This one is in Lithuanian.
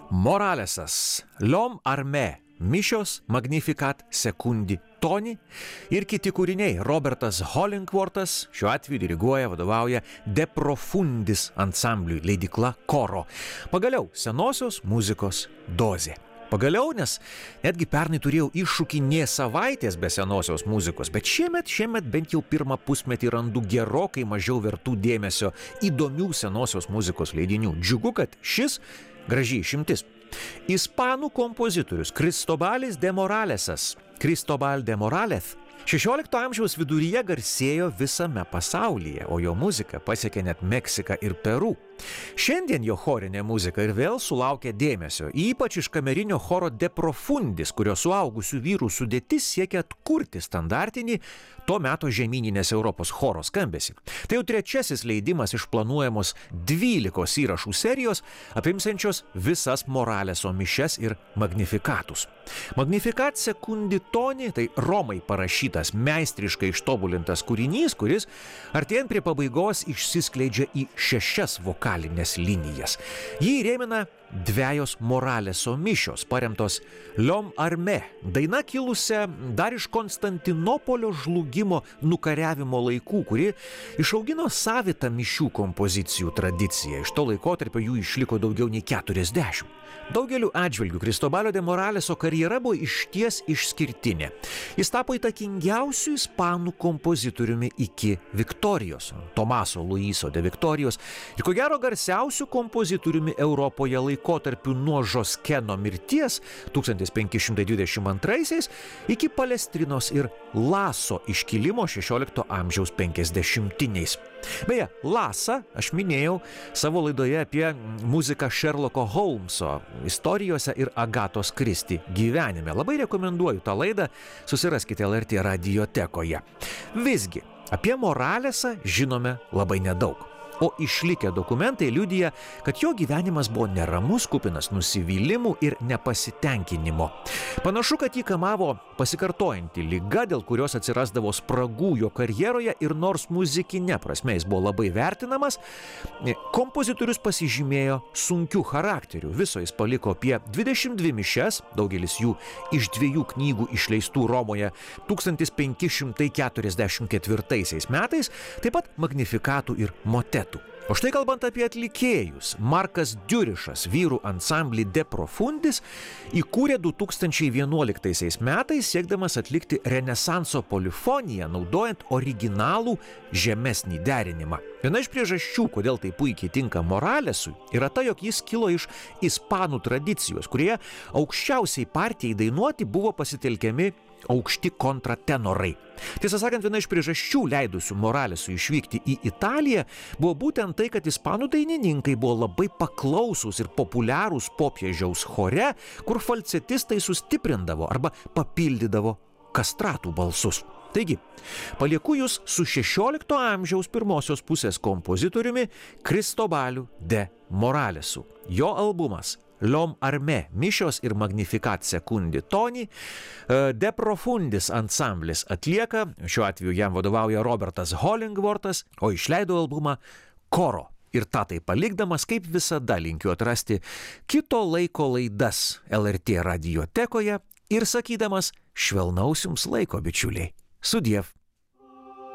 Moralesas, L'Homme Armé, Mišios, Magnificat, Sekundi, Toni ir kiti kūriniai. Robertas Hollingworthas šiuo atveju diriguoja, vadovauja De Profundis ansambliui, leidykla Koro. Pagaliau senosios muzikos dozė. Pagaliau, nes netgi pernai turėjau iššūkį nė savaitės be senosios muzikos, bet šiemet bent jau pirmą pusmetį randu gerokai mažiau vertų dėmesio įdomių senosios muzikos leidinių. Džiugu, kad šis graži išimtis. Ispanų kompozitorius Cristobal de Morales 16 amžiaus viduryje garsėjo visame pasaulyje, o jo muzika pasiekė net Meksiką ir Peru. Šiandien jo chorinė muzika ir vėl sulaukia dėmesio, ypač iš kamerinio choro De Profundis, kurio suaugusių vyrų sudėtis siekia atkurti standartinį to meto žemyninės Europos choro skambesį. Tai jau trečiasis leidimas iš planuojamos 12 įrašų serijos, apimsiančios visas Moraleso mišias ir Magnifikatus. Magnificat Sekundi Toni tai Romai parašytas, meistriškai ištobulintas kūrinys, kuris artėjant prie pabaigos išsiskleidžia į 6 vokalinės linijas. Jį įrėmina dvejos Moraleso mišios, paremtos L'Homme Armé, daina kilusia dar iš Konstantinopolio žlugimo nukariavimo laikų, kuri išaugino savitą mišių kompozicijų tradiciją. Iš to laikotarpio jų išliko daugiau nei 40. Daugeliu atžvilgių Cristobalio de Moraleso karjera buvo išties išskirtinė. Jis tapo įtakingiausiu ispanų kompozitoriumi iki Viktorijos, Tomaso Luiso de Viktorijos, ir ko gero garsiausiu kompozitoriumi Europoje laikotarpiu nuo Žoskeno mirties 1522 iki Palestrinos ir Laso iškilimo 16 amžiaus 50-iniais. Beje, Lasą aš minėjau savo laidoje apie muziką Sherlocko Holmeso istorijose ir Agatos Kristi gyvenime. Labai rekomenduoju tą laidą, susiraskite LRT radiotekoje. Visgi, apie Moralesą žinome labai nedaug. O išlikę dokumentai liudija, kad jo gyvenimas buvo neramus, kupinas nusivylimų ir nepasitenkinimo. Panašu, kad jį kamavo pasikartojanti liga, dėl kurios atsirasdavo spragų jo karjeroje, ir nors muzikinė prasme jis buvo labai vertinamas, kompozitorius pasižymėjo sunkiu charakteriu. Viso jis paliko apie 22 mišias, daugelis jų iš 2 knygų išleistų Romoje 1544 metais, taip pat Magnifikatų ir motetų. O štai kalbant apie atlikėjus, Markas Diurišas vyrų ansamblį De Profundis įkūrė 2011 metais, siekdamas atlikti renesanso polifoniją, naudojant originalų žemesnį derinimą. Viena iš priežasčių, kodėl tai puikiai tinka Moralesui, yra ta, jog jis kilo iš ispanų tradicijos, kurie aukščiausiai partijai dainuoti buvo pasitelkiami aukšti kontratenorai. Tiesą sakant, viena iš priežasčių leidusių Moralesui išvykti į Italiją buvo būtent tai, kad ispanų dainininkai buvo labai paklausūs ir populiarūs popiežiaus chore, kur falcetistai sustiprindavo arba papildydavo kastratų balsus. Taigi, palieku jūs su 16 amžiaus pirmosios pusės kompozitoriumi Cristobaliu de Moralesu. Jo albumas L'Homme Armé, Mišios ir Magnificat Sekundi Toni, De Profundis ansamblis atlieka, šiuo atveju jam vadovauja Robertas Hollingworthas, o išleido albumą Koro. Ir tą tai palikdamas, kaip visada, linkiu atrasti kito laiko laidas LRT radiotekoje ir sakydamas švelnaus jums laiko, bičiuliai. Sudiev.